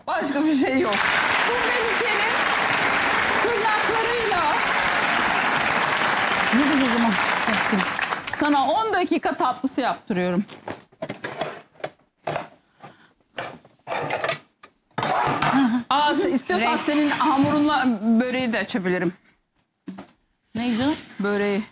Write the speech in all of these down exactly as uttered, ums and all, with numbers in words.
Başka bir şey yok. Bu Melike'nin tırnaklarıyla Ne o zaman? sana on dakika tatlısı yaptırıyorum. Aa, istiyorsan senin hamurunla böreği de açabilirim. Ne canım? Böreği.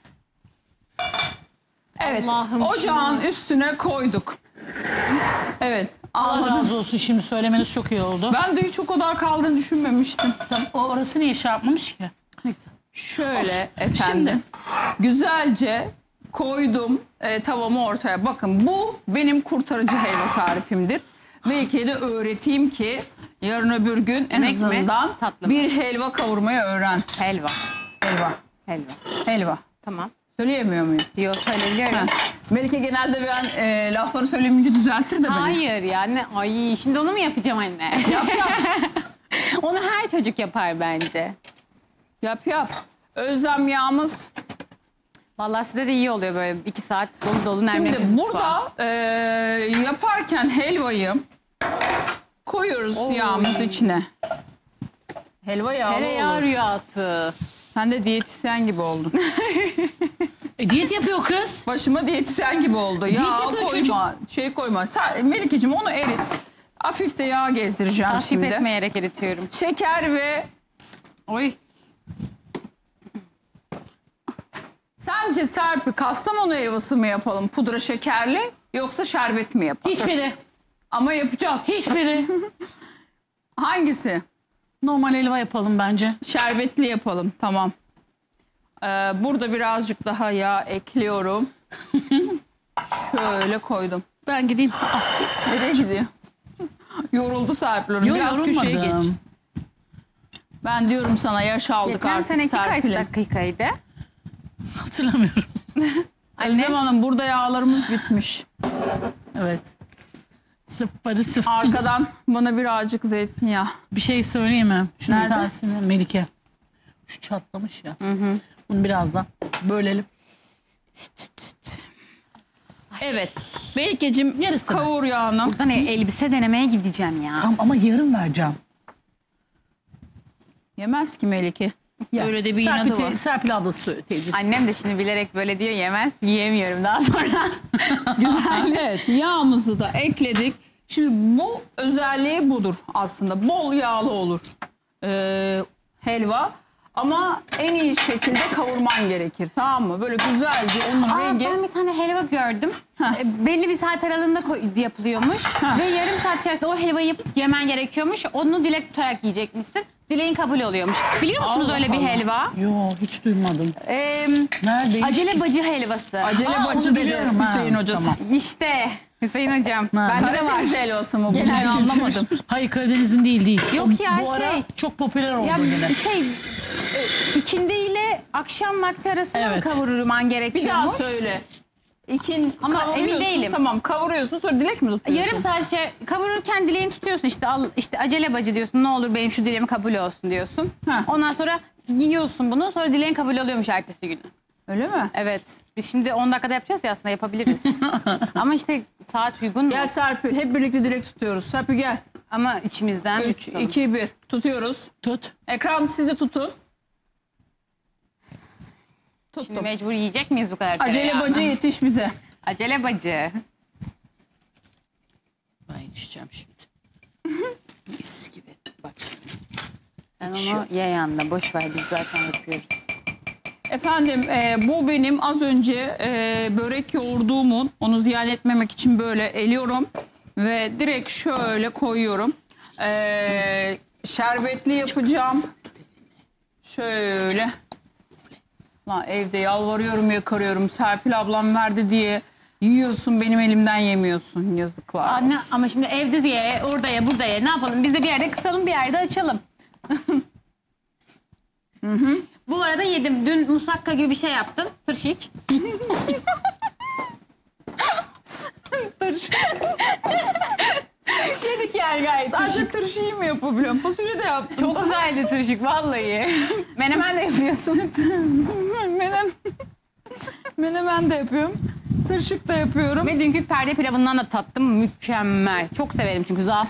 Evet, Allah'ım. ocağın üstüne koyduk. Evet, Allah anladım. razı olsun, şimdi söylemeniz çok iyi oldu. Ben de hiç o kadar kaldığını düşünmemiştim. Tam o orası niye şey yapmamış ki? Ne güzel. Şöyle Olsun. efendim, güzelce koydum e, tavamı ortaya. Bakın, bu benim kurtarıcı helva tarifimdir. Belki de öğreteyim ki yarın öbür gün en Yemek mi? azından Tatlı mı? bir helva kavurmayı öğren. Helva. Helva, Helva. helva. Tamam. Söyleyemiyor muyum? Yok söyleyebiliyorum. Melike genelde ben e, lafları söylemeyince düzeltir de beni. Hayır yani. Ay şimdi onu mu yapacağım anne? Yap yap. Onu her çocuk yapar bence. Yap yap. Özlem yağımız. Vallahi size de iyi oluyor böyle iki saat dolu dolu Nermin Şimdi burada e, yaparken helvayı koyuyoruz yağımız içine. Helva yağlı tereyağı olur. rüyası. Sen de diyetisyen gibi oldun. E, diyet yapıyor kız. Başıma diyetisyen gibi oldu. Yağ yapıyor koyma, şey koyma. Sen, Melikeciğim onu erit. Hafif de yağ gezdireceğim Tasvip şimdi. etmeyerek eritiyorum. Şeker ve... Oy. Sence Serpil Kastamonu helvası mı yapalım pudra şekerli yoksa şerbet mi yapalım? Hiçbiri. Ama yapacağız. Hiçbiri. Hangisi? Normal helva yapalım bence. Şerbetli yapalım, tamam. Ee, burada birazcık daha yağ ekliyorum. Şöyle koydum. Ben gideyim. Nereye gidiyor? Yoruldu Serpil Hanım. Yo, Biraz köşeye geç. yorulmadım. Ben diyorum sana, yaş aldık Geçen artık seneki kaç Serpil'im. dakikaydı? Hatırlamıyorum. Özlem Hanım, burada yağlarımız bitmiş. Evet. Sıfırı sıfır. Arkadan bana birazcık zeytinyağı. Bir şey söyleyeyim mi? Şunu Nerede? bir tanesini Melike. Şu çatlamış ya. Hı hı. Bunu birazdan bölelim. Evet. Melike'cim Yarısını. kavur yağını. Buradan elbise denemeye gideceğim ya. Tamam ama yarım vereceğim. Yemez ki Melike. Ya, Böyle de bir Serpil, inadı var. te- Serpil ablası söyle, teyzesi. Annem de şimdi bilerek böyle diyor, yemez. Yiyemiyorum daha sonra. Güzel. Evet, yağımızı da ekledik. Şimdi bu özelliği budur aslında. Bol yağlı olur ee, helva. Ama en iyi şekilde kavurman gerekir, tamam mı? Böyle güzelce onun Aa, rengi... ben bir tane helva gördüm. Heh. E, belli bir saat aralığında koy- yapılıyormuş. Ve yarım saat içerisinde o helvayı yapıp yemen gerekiyormuş. Onu dilek tutarak yiyecekmişsin. Dileğin kabul oluyormuş. Biliyor musunuz Allah öyle bir Allah. helva? Yo, hiç duymadım. Ee, Neredeymiş acele ki? bacı helvası. Acele Aa, bacı onu dedi biliyorum ha. Hüseyin hocası. Tamam. İşte Hüseyin hocam. Ha. Bende de var. Karadeniz helvası mı bu? Genel Ben kültür. anlamadım. Hayır, Karadeniz'in değil değil. Yok O- ya, Bu ara şey. çok popüler oldu Ya yine. şey, e, ikindi ile akşam vakti arasında Evet. mı kavurman Bir daha gerekiyormuş? söyle. İkin Ama kavuruyorsun, emin değilim. Tamam, kavuruyorsun, sonra dilek mi tutuyorsun? Yarım saat şey, kavururken dileğini tutuyorsun, işte al, işte acele bacı diyorsun, ne olur benim şu dileğim kabul olsun diyorsun. Heh. Ondan sonra yiyorsun bunu, sonra dileğin kabul oluyormuş ertesi günü. Öyle mi? Evet, biz şimdi on dakikada yapacağız ya, aslında yapabiliriz. Ama işte saat uygun mu? Gel Serpil, hep birlikte dilek tutuyoruz. Serpil gel. Ama içimizden üç, tutalım. iki, bir. Tutuyoruz. Tut. Ekran siz de tutun. Şimdi Tuttum. mecbur yiyecek miyiz bu kadar Acele tereyağını? bacı yetiş bize. Acele bacı. Ben yetişeceğim şimdi. Mis gibi. Bak şimdi. Sen Yetişiyor. onu ye yanında, boş ver, biz zaten yapıyoruz. Efendim e, bu benim az önce e, börek yoğurduğumun, onu ziyan etmemek için böyle eliyorum. Ve direkt şöyle koyuyorum. E, şerbetli yapacağım. Şöyle. Lan evde yalvarıyorum, yakarıyorum. Serpil ablam verdi diye yiyorsun, benim elimden yemiyorsun. Yazıklar Anne olsun. ama şimdi evde ye, orada ye, burada ye. Ne yapalım? Biz de bir yerde kısalım, bir yerde açalım. Hı hı. Bu arada yedim. Dün musakka gibi bir şey yaptın. Tırşik. Yedik yani gayet. Sadece tırşıyı mı yapabiliyorum? Fasulye de yaptım. Çok güzeldi tırşik vallahi. Menemen de yapıyorsun. Menem, menemen de yapıyorum. Tırşık da yapıyorum. Ve dünkü perde pilavından da tattım. Mükemmel. Çok severim çünkü zaaf